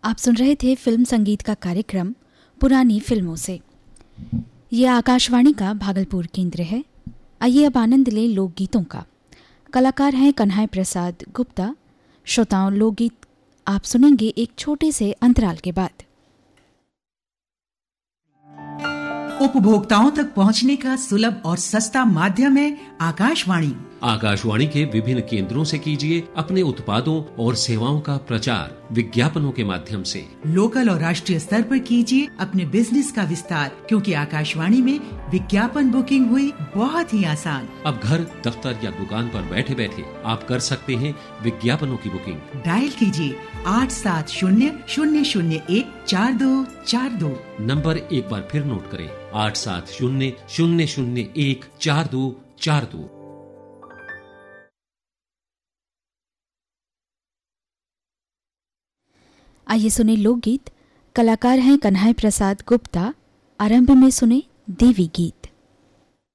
आप सुन रहे थे फिल्म संगीत का कार्यक्रम पुरानी फिल्मों से। ये आकाशवाणी का भागलपुर केंद्र है। आइए अब आनंद लें लोकगीतों का। कलाकार हैं कन्हैया प्रसाद गुप्ता। श्रोताओं, लोकगीत आप सुनेंगे एक छोटे से अंतराल के बाद। उपभोक्ताओं तक पहुंचने का सुलभ और सस्ता माध्यम है आकाशवाणी। आकाशवाणी के विभिन्न केंद्रों से कीजिए अपने उत्पादों और सेवाओं का प्रचार विज्ञापनों के माध्यम से। लोकल और राष्ट्रीय स्तर पर कीजिए अपने बिजनेस का विस्तार, क्योंकि आकाशवाणी में विज्ञापन बुकिंग हुई बहुत ही आसान। अब घर, दफ्तर या दुकान पर बैठे बैठे आप कर सकते हैं विज्ञापनों की बुकिंग। डायल कीजिए 8700014242। नंबर एक बार फिर नोट करें, 8700014242। आइए सुने लोकगीत। कलाकार हैं कन्हैया प्रसाद गुप्ता। आरंभ में सुने देवी गीत।